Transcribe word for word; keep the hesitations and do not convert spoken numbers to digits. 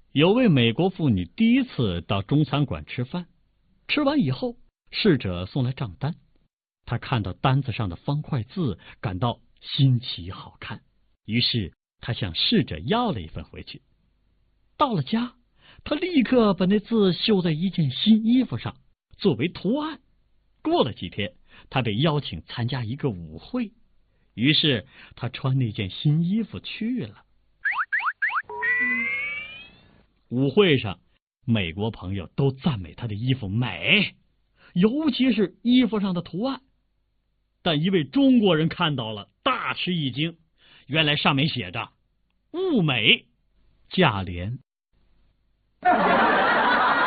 有位美国妇女第一次到中餐馆吃饭，吃完以后，侍者送来账单。她看到单子上的方块字，感到新奇好看，于是她向侍者要了一份回去。到了家，她立刻把那字绣在一件新衣服上，作为图案。过了几天，她被邀请参加一个舞会，于是她穿那件新衣服去了。舞会上，美国朋友都赞美她的衣服美，尤其是衣服上的图案。但一位中国人看到了，大吃一惊，原来上面写着物美价廉。